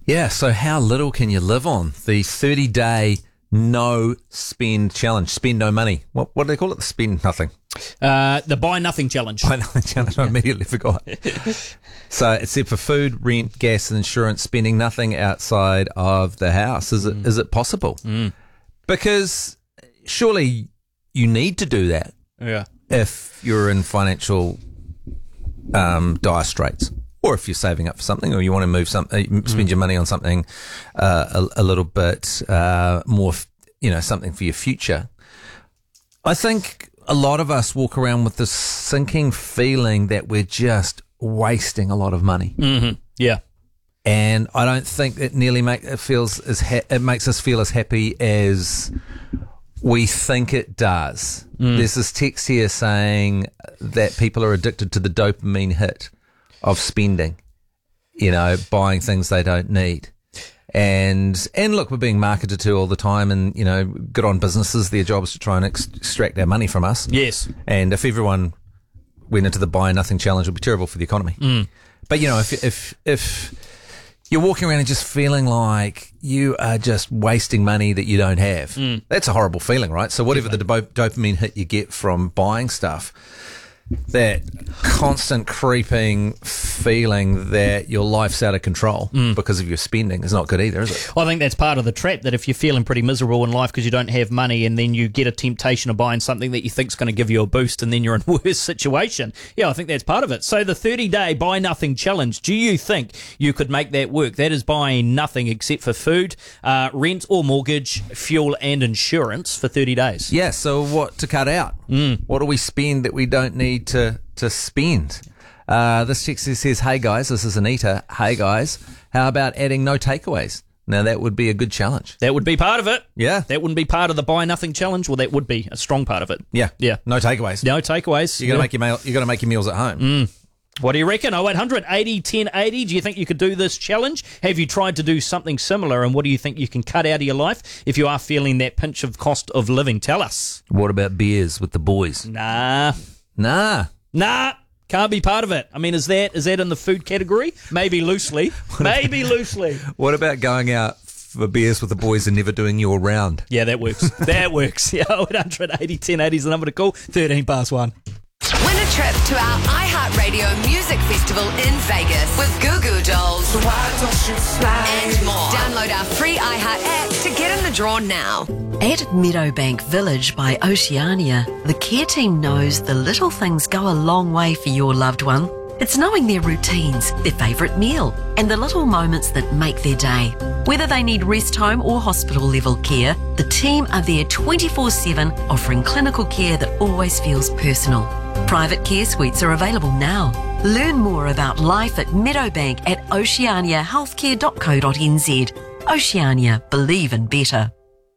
Yeah, so how little can you live on? The 30-day no spend challenge. Spend no money. What do they call it? The spend nothing. The buy nothing challenge. Buy nothing challenge. I immediately forgot. So it said for food, rent, gas and insurance, spending nothing outside of the house. Is it possible? Because surely you need to do that if you're in financial dire straits. Or if you're saving up for something, or you want to move something, spend your money on something a little bit more, something for your future. I think a lot of us walk around with this sinking feeling that we're just wasting a lot of money. Mm-hmm. Yeah, and I don't think it nearly makes us feel as happy as we think it does. There's this text here saying that people are addicted to the dopamine hit of spending, buying things they don't need. And look, we're being marketed to all the time, and, good on businesses. Their job is to try and extract our money from us. Yes. And if everyone went into the buy nothing challenge, it would be terrible for the economy. But, if you're walking around and just feeling like you are just wasting money that you don't have, that's a horrible feeling, right? So whatever the dopamine hit you get from buying stuff, that constant creeping feeling that your life's out of control because of your spending is not good either, is it? I think that's part of the trap, that if you're feeling pretty miserable in life because you don't have money, and then you get a temptation of buying something that you think's going to give you a boost, and then you're in a worse situation. Yeah, I think that's part of it. So the 30-day buy nothing challenge, do you think you could make that work? That is buying nothing except for food, rent or mortgage, fuel and insurance for 30 days. Yeah, so what to cut out? What do we spend that we don't need to spend? This text says, hey guys, this is Anita. Hey guys, how about adding no takeaways? Now that would be a good challenge. That would be part of it. Yeah. That wouldn't be part of the buy nothing challenge. Well, that would be a strong part of it. Yeah. Yeah. No takeaways. No takeaways. You're gonna make your meals at home. What do you reckon? 0800 80 1080. Do you think you could do this challenge? Have you tried to do something similar? And what do you think you can cut out of your life if you are feeling that pinch of cost of living? Tell us. What about beers with the boys? Nah. Can't be part of it. I mean, is that in the food category? Maybe loosely. Maybe loosely. What about going out for beers with the boys and never doing your round? Yeah, that works. That works. Yeah, 0800 80 1080 is the number to call. 13 past 1. Win a trip to our iHeartRadio Music Festival in Vegas with Goo Goo Dolls and more. Download our free iHeart app to get in the draw now. At Meadowbank Village by Oceania, the care team knows the little things go a long way for your loved one. It's knowing their routines, their favourite meal, and the little moments that make their day. Whether they need rest home or hospital level care, the team are there 24/7, offering clinical care that always feels personal. Private care suites are available now. Learn more about life at Meadowbank at oceaniahealthcare.co.nz. Oceania, believe in better.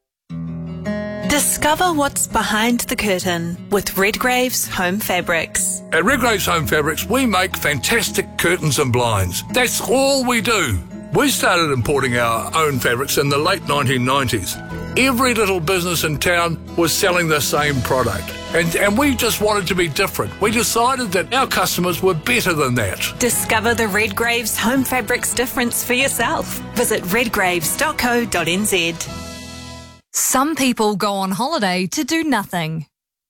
Discover what's behind the curtain with Redgrave's Home Fabrics. At Redgrave's Home Fabrics, we make fantastic curtains and blinds. That's all we do. We started importing our own fabrics in the late 1990s. Every little business in town was selling the same product. And we just wanted to be different. We decided that our customers were better than that. Discover the Redgrave's Home Fabrics difference for yourself. Visit redgraves.co.nz. Some people go on holiday to do nothing.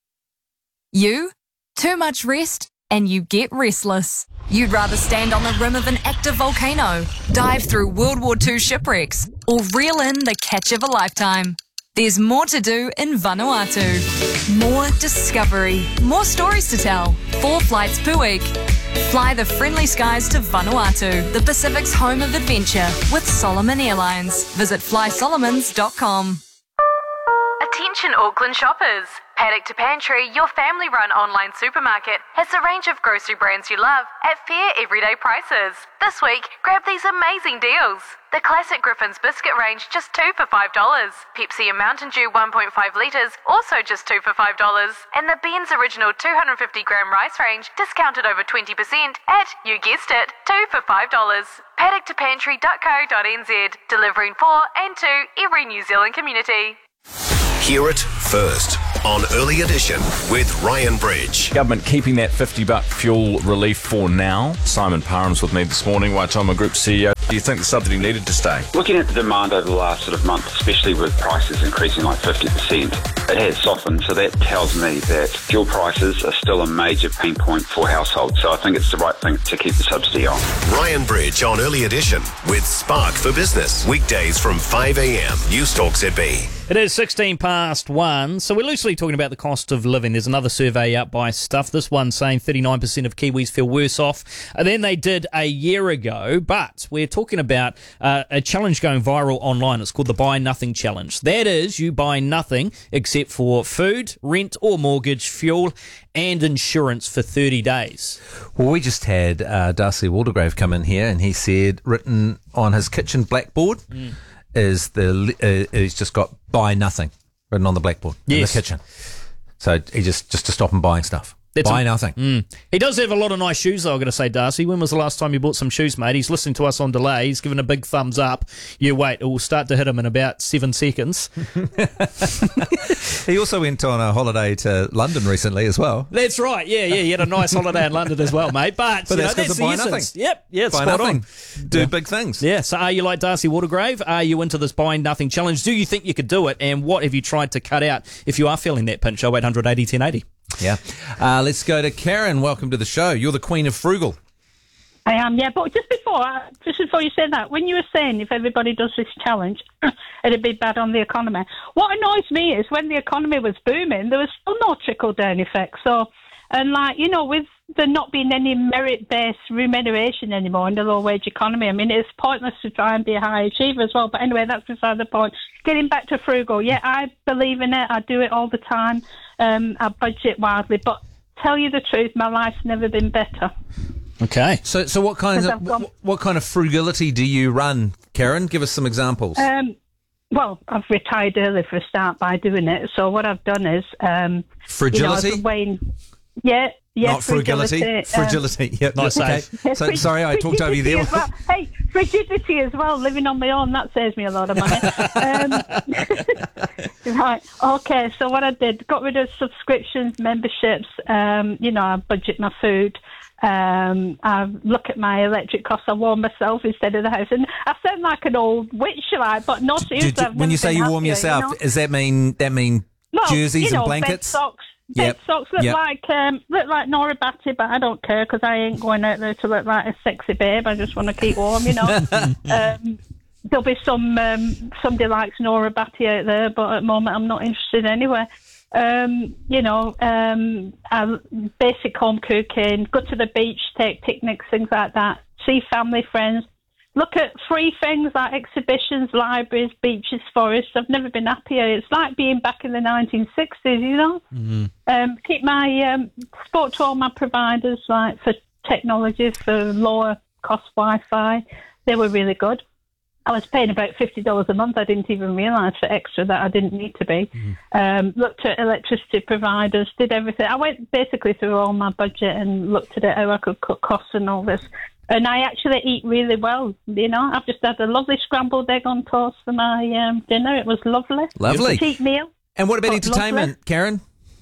You? Too much rest and you get restless. You'd rather stand on the rim of an active volcano, dive through World War II shipwrecks, or reel in the catch of a lifetime. There's more to do in Vanuatu. More discovery, more stories to tell, 4 flights per week. Fly the friendly skies to Vanuatu, the Pacific's home of adventure, with Solomon Airlines. Visit flysolomons.com. Attention Auckland shoppers! Paddock to Pantry, your family-run online supermarket, has a range of grocery brands you love at fair everyday prices. This week, grab these amazing deals. The classic Griffin's biscuit range, just 2 for $5. Pepsi and Mountain Dew 1.5 litres, also just 2 for $5. And the Ben's Original 250-gram rice range, discounted over 20% at, you guessed it, 2 for $5. Paddock2pantry.co.nz, delivering for and to every New Zealand community. Hear it first on Early Edition with Ryan Bridge. Government keeping that $50 fuel relief for now. Simon Parham's with me this morning, Waitoma Group CEO. Do you think the subsidy needed to stay? Looking at the demand over the last sort of month, especially with prices increasing like 50%, it has softened. So that tells me that fuel prices are still a major pain point for households. So I think it's the right thing to keep the subsidy on. Ryan Bridge on Early Edition with Spark for Business. Weekdays from 5 a.m. Newstalk ZB. It is 1:16. So we're loosely talking about the cost of living. There's another survey out by Stuff. This one saying 39% of Kiwis feel worse off than they did a year ago. But we're talking about a challenge going viral online. It's called the Buy Nothing Challenge. That is, you buy nothing except for food, rent or mortgage, fuel and insurance for 30 days. Well, we just had Darcy Waldegrave come in here, and he said, written on his kitchen blackboard, is he's just got buy nothing written on the blackboard in the kitchen. So he just to stop him buying stuff. Buy nothing. He does have a lot of nice shoes, though, I've got to say, Darcy. When was the last time you bought some shoes, mate? He's listening to us on delay. He's given a big thumbs up. You wait, it will start to hit him in about 7 seconds. He also went on a holiday to London recently as well. That's right, yeah. He had a nice holiday in London as well, mate. But that's that's the buy nothing. Yep, buy spot nothing. on. Do big things. Yeah, so are you like Darcy Waldegrave? Are you into this Buy Nothing Challenge? Do you think you could do it? And what have you tried to cut out if you are feeling that pinch? 0800 80 1080. Yeah. Let's go to Karen. Welcome to the show. You're the queen of frugal. I am, yeah. But just before you said that, when you were saying if everybody does this challenge, it'd be bad on the economy. What annoys me is when the economy was booming, there was still no trickle-down effect. So, and with there not being any merit-based remuneration anymore in the low-wage economy, I mean, it's pointless to try and be a high achiever as well. But anyway, that's beside the point. Getting back to frugal, yeah, I believe in it. I do it all the time. I budget wisely. But tell you the truth, my life's never been better. Okay. So what kind of frugality do you run, Karen? Give us some examples. Well, I've retired early for a start by doing it. So what I've done is fragility. Not fragility. Fragility. Yep. Not safe. Okay. So sorry, I talked over you there. Well. Hey, frigidity as well. Living on my own, that saves me a lot of money. Right. Okay. So what I did, got rid of subscriptions, memberships. I budget my food. I look at my electric costs. I warm myself instead of the house, and I sound like an old witch, but not seriously. When you say you warm yourself, does that mean jerseys and blankets? Bed socks. Bed socks look like Nora Batty, but I don't care because I ain't going out there to look like a sexy babe. I just want to keep warm, There'll be somebody likes Nora Batty out there, but at the moment I'm not interested anyway. Basic home cooking, go to the beach, take picnics, things like that, see family, friends, look at free things like exhibitions, libraries, beaches, forests. I've never been happier. It's like being back in the 1960s, Keep my, spoke to all my providers, like for technology, for lower cost Wi-Fi. They were really good. I was paying about $50 a month. I didn't even realise for extra that I didn't need to be. Looked at electricity providers, did everything. I went basically through all my budget and looked at it, how I could cut costs and all this. And I actually eat really well, I've just had a lovely scrambled egg on toast for my dinner. It was lovely. Lovely. Cheap meal. And what about entertainment, lovely. Karen?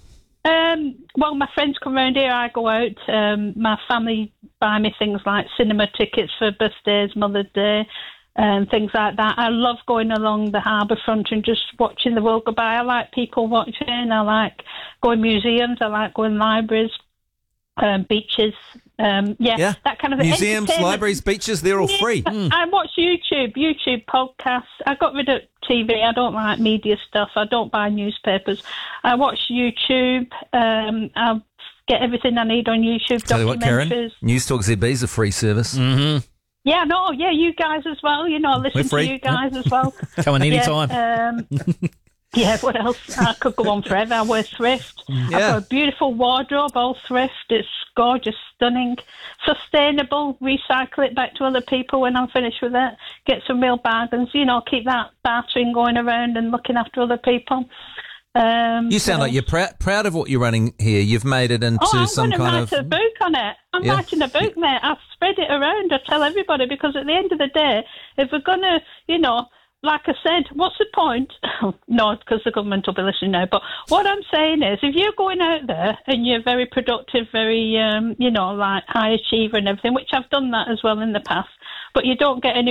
Well, my friends come round here, I go out. My family buy me things like cinema tickets for birthdays, Mother's Day, and things like that. I love going along the harbour front and just watching the world go by. I like people watching. I like going museums. I like going libraries, beaches. That kind of thing. Museums, libraries, beaches, they're all free. I watch YouTube podcasts. I got rid of TV. I don't like media stuff. I don't buy newspapers. I watch YouTube. I get everything I need on YouTube. Tell you what, Karen, Newstalk ZB is a free service. Mm-hmm. Yeah, you guys as well. Listen to you guys as well. Come on anytime. What else? I could go on forever. I wear thrift. I've got a beautiful wardrobe, all thrift. It's gorgeous, stunning, sustainable. Recycle it back to other people when I'm finished with it. Get some real bargains. Keep that bartering going around and looking after other people. You sound like you're proud of what you're running here. You've made it into some kind of... I'm going to write a book on it. I'm writing a book, mate. I've spread it around. I tell everybody, because at the end of the day, if we're going to, like I said, what's the point? No, because the government will be listening now. But what I'm saying is, if you're going out there and you're very productive, very, like high achiever and everything, which I've done that as well in the past, but you don't get any